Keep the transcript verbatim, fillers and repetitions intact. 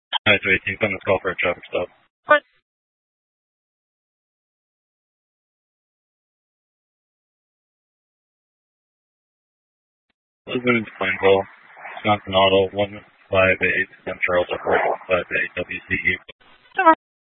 Hi, three eighteen, come let's call for a traffic stop. What? Moving into Plainville, Wisconsin Auto, one five eight, San Charles Airport, five eight W C E.